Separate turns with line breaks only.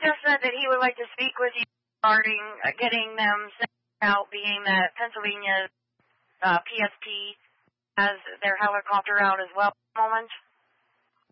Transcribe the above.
just said that he would like to speak with you regarding getting them sent out, being that Pennsylvania PSP has their helicopter out as well at the moment.